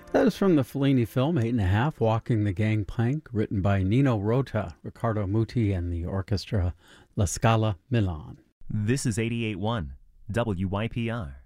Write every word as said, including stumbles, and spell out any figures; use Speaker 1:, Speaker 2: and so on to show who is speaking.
Speaker 1: That is from the Fellini film Eight and a Half, Walking the Gangplank, written by Nino Rota, Riccardo Muti, and the orchestra La Scala Milan.
Speaker 2: This is eighty-eight point one W Y P R.